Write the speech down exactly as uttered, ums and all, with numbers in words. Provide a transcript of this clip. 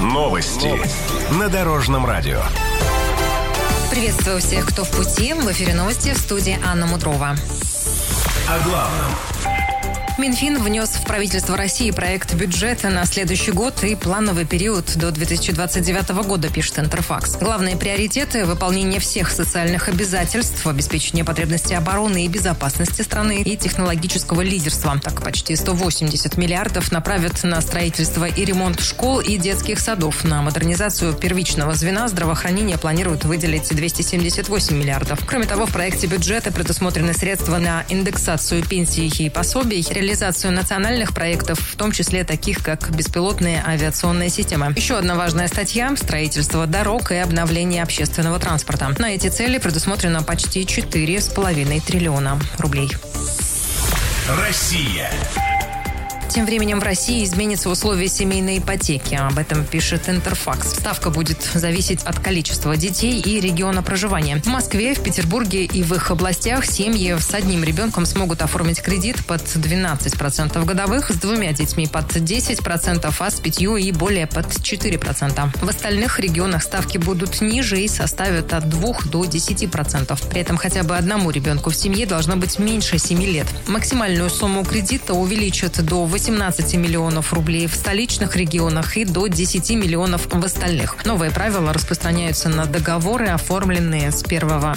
Новости на Дорожном радио. Приветствую всех, кто в пути. В эфире новости, в студии Анна Мудрова. О главном. Минфин внес в правительство России проект бюджета на следующий год и плановый период до две тысячи двадцать девятого года, пишет Интерфакс. Главные приоритеты – выполнение всех социальных обязательств, обеспечение потребностей обороны и безопасности страны и технологического лидерства. Так, почти сто восемьдесят миллиардов направят на строительство и ремонт школ и детских садов. На модернизацию первичного звена здравоохранения планируют выделить двести семьдесят восемь миллиардов. Кроме того, в проекте бюджета предусмотрены средства на индексацию пенсий и пособий, реализацию национальных проектов, в том числе таких, как беспилотные авиационные системы. Еще одна важная статья – строительство дорог и обновление общественного транспорта. На эти цели предусмотрено почти четыре с половиной триллиона рублей. Россия. Тем временем в России изменятся условия семейной ипотеки. Об этом пишет Интерфакс. Ставка будет зависеть от количества детей и региона проживания. В Москве, в Петербурге и в их областях семьи с одним ребенком смогут оформить кредит под двенадцать процентов годовых, с двумя детьми под десять процентов, а с пятью и более под четыре процента. В остальных регионах ставки будут ниже и составят от двух до десяти процентов. При этом хотя бы одному ребенку в семье должно быть меньше семи лет. Максимальную сумму кредита увеличат до восемнадцати миллионов рублей в столичных регионах и до десяти миллионов в остальных. Новые правила распространяются на договоры, оформленные с первого